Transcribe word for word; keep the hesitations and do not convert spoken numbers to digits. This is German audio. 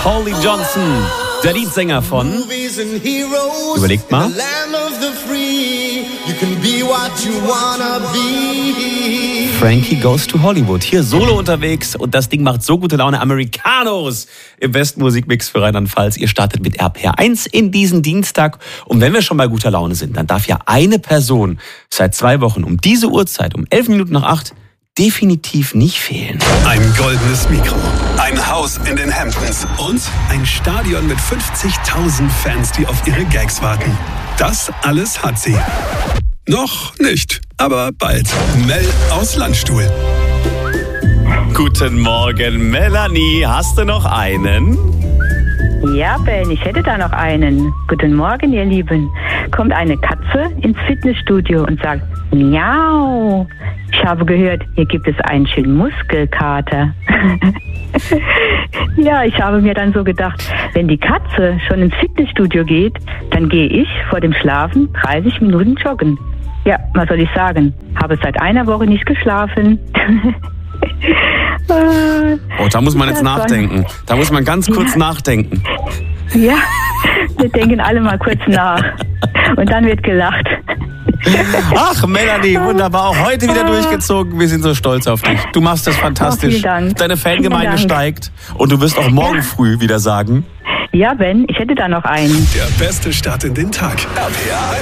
Holly Johnson, der Leadsänger von, überlegt mal, Frankie Goes to Hollywood. Hier solo unterwegs und das Ding macht so gute Laune. Americanos im Westmusikmix für Rheinland-Pfalz. Ihr startet mit R P R eins in diesen Dienstag. Und wenn wir schon bei guter Laune sind, dann darf ja eine Person seit zwei Wochen um diese Uhrzeit, um elf Minuten nach acht, definitiv nicht fehlen. Ein goldenes Mikro, ein Haus in den Hamptons und ein Stadion mit fünfzigtausend Fans, die auf ihre Gags warten. Das alles hat sie. Noch nicht, aber bald. Mel aus Landstuhl. Guten Morgen, Melanie. Hast du noch einen? Ja, Ben, ich hätte da noch einen. Guten Morgen, ihr Lieben. Kommt eine Katze ins Fitnessstudio und sagt, miau. Ich habe gehört, hier gibt es einen schönen Muskelkater. Ja, ich habe mir dann so gedacht, wenn die Katze schon ins Fitnessstudio geht, dann gehe ich vor dem Schlafen dreißig Minuten joggen. Ja, was soll ich sagen? Habe seit einer Woche nicht geschlafen. Oh, da muss man jetzt nachdenken. Da muss man ganz kurz ja. nachdenken. Ja, wir denken alle mal kurz nach. Und dann wird gelacht. Ach, Melanie, wunderbar. Auch heute wieder durchgezogen. Wir sind so stolz auf dich. Du machst das fantastisch. Oh, vielen Dank. Deine Fangemeinde Dank. steigt. Und du wirst auch morgen ja. früh wieder sagen. Ja, Ben, ich hätte da noch einen. Der beste Start in den Tag. R P R